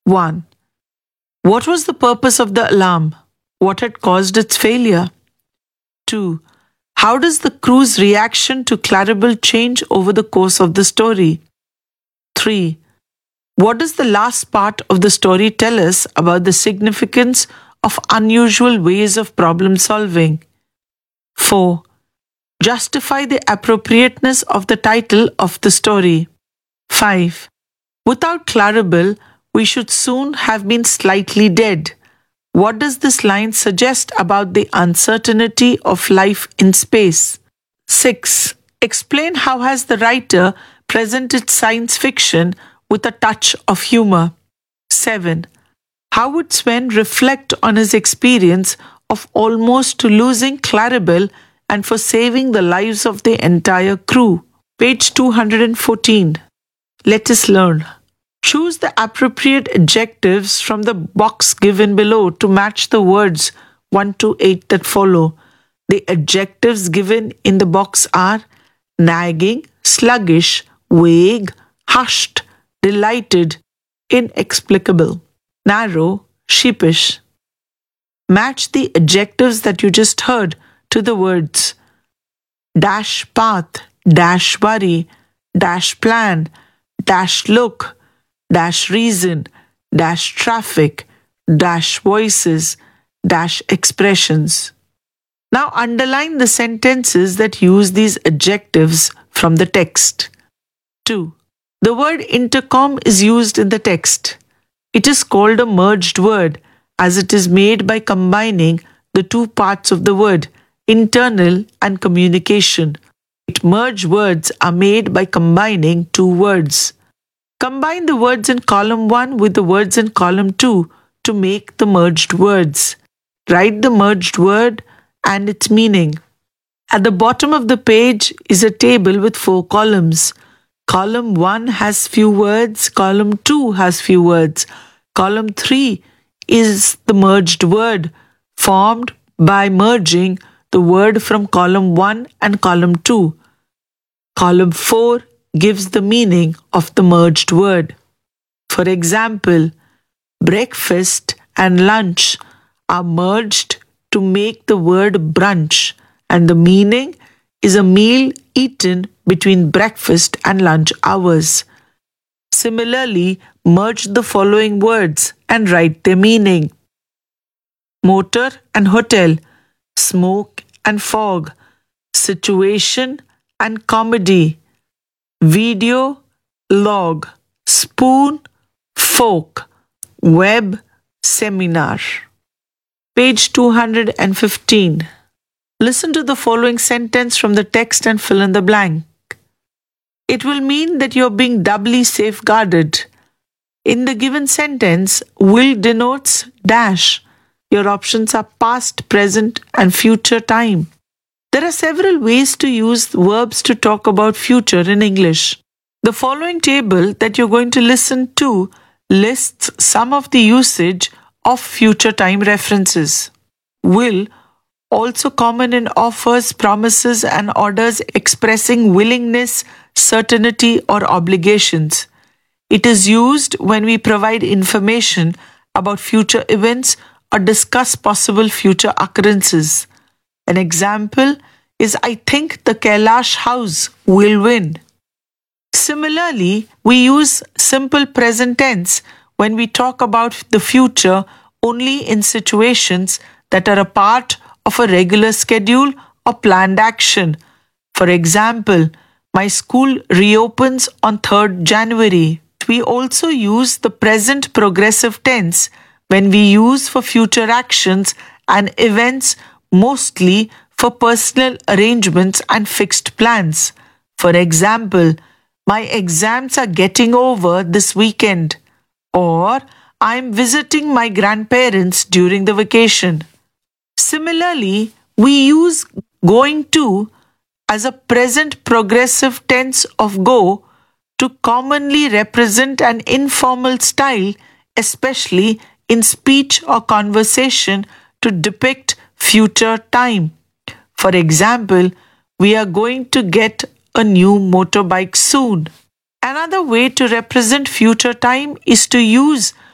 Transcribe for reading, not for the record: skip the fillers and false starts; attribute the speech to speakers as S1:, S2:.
S1: 1. What was the purpose of the alarm? What had caused its failure? 2. How does the crew's reaction to Clarabelle change over the course of the story? 3. What does the last part of the story tell us about the significance of unusual ways of problem solving? 4. Justify the appropriateness of the title of the story. 5. Without Clarabelle, we should soon have been slightly dead. What does this line suggest about the uncertainty of life in space? 6. Explain how has the writer presented science fiction with a touch of humor. 7. How would Sven reflect on his experience of almost losing Clarabelle and for saving the lives of the entire crew? Page 214. Let us learn. Choose the appropriate adjectives from the box given below to match the words 1 to 8 that follow. The adjectives given in the box are nagging, sluggish, vague, hushed, delighted, inexplicable, narrow, sheepish. Match the adjectives that you just heard to the words dash path, dash worry, dash plan, dash look, dash reason, dash traffic, dash voices, dash expressions. Now underline the sentences that use these adjectives from the text. 2. The word intercom is used in the text. It is called a merged word as it is made by combining the two parts of the word, internal and communication. Merged words are made by combining two words. Combine the words in column 1 with the words in column 2 to make the merged words. Write the merged word and its meaning. At the bottom of the page is a table with 4 columns. Column 1 has few words, column 2 has few words. Column 3 is the merged word formed by merging the word from column 1 and column 2. Column 4 gives the meaning of the merged word. For example, breakfast and lunch are merged to make the word brunch, and the meaning is a meal eaten between breakfast and lunch hours. Similarly, merge the following words and write their meaning. Motor and hotel, smoke and fog, situation and comedy, video, log, spoon, fork, web, seminar. Page 215. Listen to the following sentence from the text and fill in the blank. It will mean that you're being doubly safeguarded. In the given sentence, will denotes dash. Your options are past, present, and future time. There are several ways to use verbs to talk about future in English. The following table that you're going to listen to lists some of the usage of future time references. Will, also common in offers, promises, and orders expressing willingness, certainty, or obligations. It is used when we provide information about future events or discuss possible future occurrences. An example is I think the Kailash house will win. Similarly, we use simple present tense when we talk about the future only in situations that are a part of a regular schedule or planned action. For example, my school reopens on 3rd January. We also use the present progressive tense when we use for future actions and events, mostly for personal arrangements and fixed plans. For example, my exams are getting over this weekend, or I'm visiting my grandparents during the vacation. Similarly, we use going to as a present progressive tense of go to commonly represent an informal style, especially in speech or conversation to depict future time. For example, we are going to get a new motorbike soon. Another way to represent future time is to use